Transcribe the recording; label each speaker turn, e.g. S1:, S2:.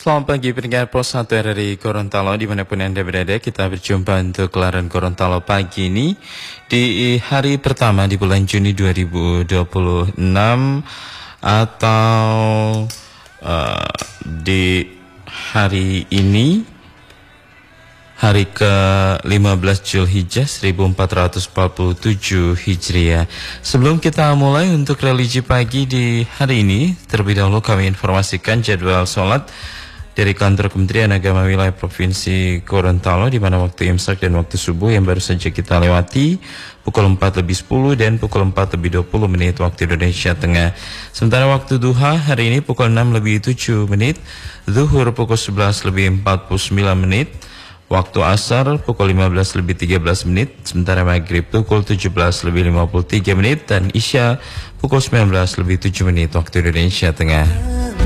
S1: Selamat pagi pendengar Pos 1 RRI Gorontalo dimanapun Anda berada. Kita berjumpa untuk gelaran Gorontalo pagi ini di hari pertama di bulan Juni 2026 atau di hari ini hari ke-15 Zulhijjah 1447 Hijriah. Sebelum kita mulai untuk religi pagi di hari ini, terlebih dahulu kami informasikan jadwal sholat dari kantor Kementerian Agama Wilayah Provinsi Gorontalo, di mana waktu imsak dan waktu subuh yang baru saja kita lewati pukul 4:10 dan pukul 4:20 waktu Indonesia Tengah. Sementara waktu duha hari ini pukul 6:07, zuhur pukul 11:49, waktu asar pukul 15:13, sementara maghrib pukul 17:53 dan isya pukul 19:07 waktu Indonesia Tengah.